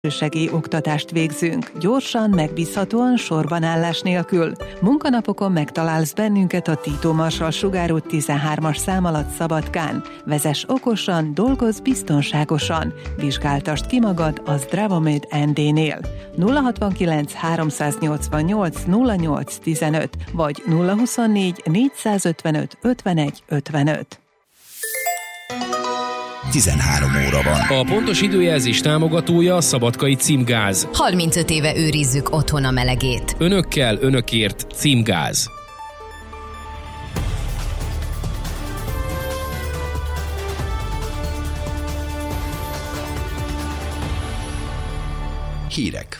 Segélyoktatást végzünk, gyorsan, megbízhatóan, sorbanállás nélkül. Munkanapokon megtalálsz bennünket a Tito Marsal sugárút 13-as szám alatt Szabadkán. Vezess okosan, dolgozz biztonságosan. Vizsgáltasd ki magad a Zdravomed ND-nél. 069 388 08 15 vagy 024 455 51 55. 13 óra van. A pontos időjelzés támogatója a Szabadkai Címgáz. 35 éve őrizzük otthon a melegét. Önökkel, önökért Címgáz. Hírek.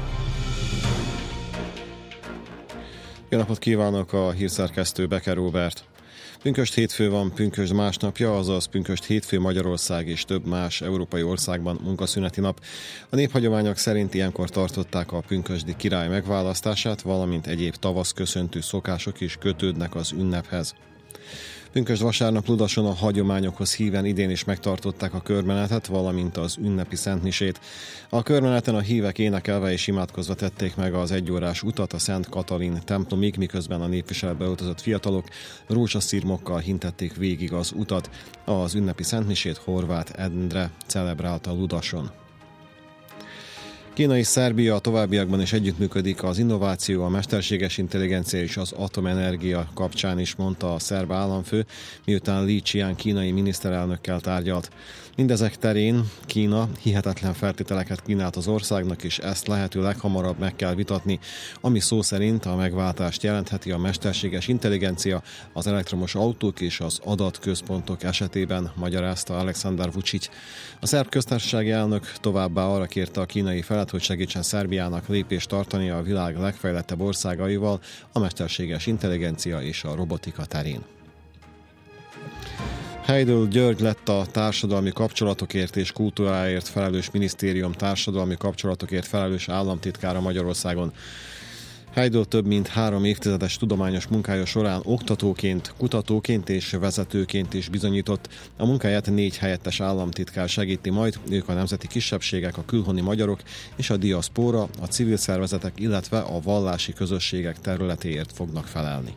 Jó napot kívánok, a hírszerkesztő Becker Róbert. Pünkösd hétfő van pünkösd másnapja, azaz pünkösd hétfő Magyarország és több más európai országban munkaszüneti nap. A néphagyományok szerint ilyenkor tartották a pünkösdi király megválasztását, valamint egyéb tavaszköszöntő szokások is kötődnek az ünnephez. Pünkösd vasárnap Ludason a hagyományokhoz híven idén is megtartották a körmenetet, valamint az ünnepi szentmisét. A körmeneten a hívek énekelve és imádkozva tették meg az egyórás utat a Szent Katalin templomig, miközben a népviseletbe öltözött fiatalok rózsaszirmokkal hintették végig az utat. Az ünnepi szentmisét Horváth Endre celebrálta Ludason. Kína és Szerbia a továbbiakban is együttműködik az innováció, a mesterséges intelligencia és az atomenergia kapcsán is, mondta a szerb államfő, miután Li Qiang kínai miniszterelnökkel tárgyalt. Mindezek terén Kína hihetetlen feltételeket kínált az országnak, és ezt lehető leghamarabb meg kell vitatni, ami szó szerint a megváltást jelentheti a mesterséges intelligencia, az elektromos autók és az adatközpontok esetében, magyarázta Alexander Vučić. A szerb köztársasági elnök továbbá arra kérte a kínai felet, hogy segítsen Szerbiának lépést tartani a világ legfejlettebb országaival a mesterséges intelligencia és a robotika terén. Heydel György lett a társadalmi kapcsolatokért és kultúráért felelős minisztérium társadalmi kapcsolatokért felelős államtitkára Magyarországon. Heydel több mint 3 évtizedes tudományos munkája során oktatóként, kutatóként és vezetőként is bizonyított. A munkáját 4 helyettes államtitkár segíti majd, ők a nemzeti kisebbségek, a külhoni magyarok és a diaszpóra, a civil szervezetek, illetve a vallási közösségek területéért fognak felelni.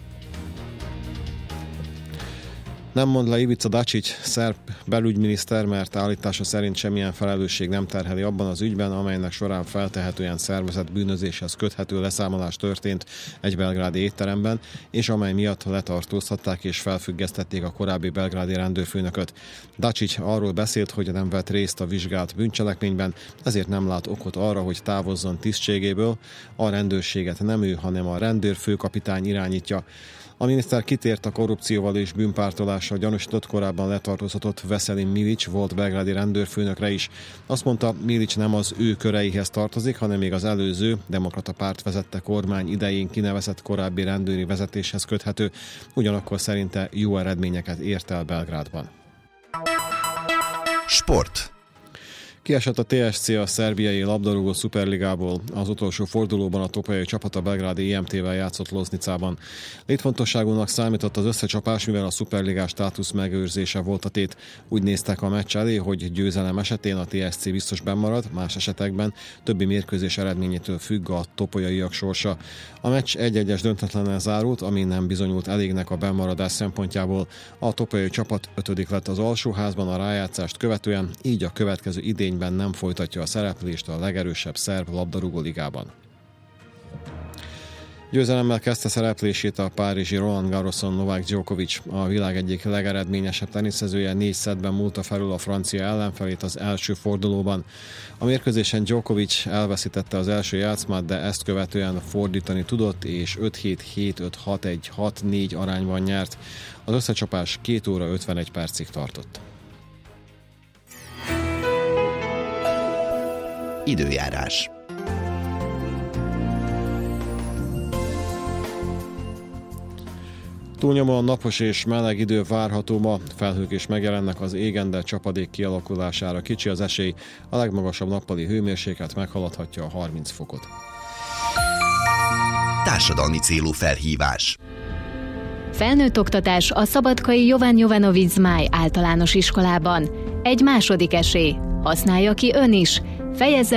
Nem mond le Ivica Dačić, szerb belügyminiszter, mert állítása szerint semmilyen felelősség nem terheli abban az ügyben, amelynek során feltehetően szervezett bűnözéshez köthető leszámolás történt egy belgrádi étteremben, és amely miatt letartóztatták és felfüggesztették a korábbi belgrádi rendőrfőnököt. Dačić arról beszélt, hogy nem vett részt a vizsgált bűncselekményben, ezért nem lát okot arra, hogy távozzon tisztségéből. A rendőrséget nem ő, hanem a rendőrfőkapitány irányítja. A miniszter kitért a korrupcióval és bűnpártolással gyanúsított korábban letartóztatott Veselin Milic volt belgrádi rendőrfőnökre is. Azt mondta, Milic nem az ő köreihez tartozik, hanem még az előző, demokrata párt vezette kormány idején kinevezett korábbi rendőri vezetéshez köthető, ugyanakkor szerinte jó eredményeket ért el Belgrádban. Sport. Kiesett a TSC a szerbiai labdarúgó szuperligából. Az utolsó fordulóban a topolyai csapat a belgrádi IMT-vel játszott Loznicában. Létfontosságúnak számított az összecsapás, mivel a szuperligás státusz megőrzése volt a tét. Úgy néztek a meccs elé, hogy győzelem esetén a TSC biztos bennmarad, más esetekben többi mérkőzés eredményétől függ a topolyaiak sorsa. A meccs 1-1-es döntetlennel zárult, ami nem bizonyult elégnek a bennmaradás szempontjából. A topolyai csapat 5. lett az alsóházban a rájátszást követően, így a következő idényben nem folytatja a szereplést a legerősebb szerb labdarúgó ligában. Győzelemmel kezdte szereplését a párizsi Roland Garroson Novák Djokovic. A világ egyik legeredményesebb teniszezője 4 szettben múlta felül a francia ellenfelét az első fordulóban. A mérkőzésen Djokovic elveszítette az első játszmát, de ezt követően fordítani tudott, és 5-7, 7-5, 6-1, 6-4 arányban nyert. Az összecsapás 2 óra 51 percig tartott. Időjárás. Túlnyomóan napos és meleg idő várható ma, felhők is megjelennek az égen, de csapadék kialakulására kicsi az esély, a legmagasabb nappali hőmérséklet meghaladhatja a 30 fokot. Társadalmi célú felhívás. Felnőtt oktatás a szabadkai Jovan Jovanovic Zmáj általános iskolában. Egy második esély. Használja ki ön is. fejezze